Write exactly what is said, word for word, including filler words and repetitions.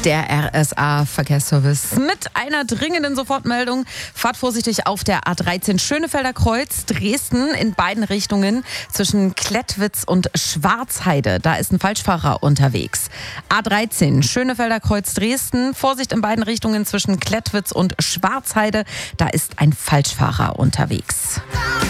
Der R S A-Verkehrsservice mit einer dringenden Sofortmeldung. Fahrt vorsichtig auf der A dreizehn Schönefelder Kreuz, Dresden in beiden Richtungen zwischen Klettwitz und Schwarzheide. Da ist ein Falschfahrer unterwegs. A dreizehn Schönefelder Kreuz, Dresden. Vorsicht in beiden Richtungen zwischen Klettwitz und Schwarzheide. Da ist ein Falschfahrer unterwegs.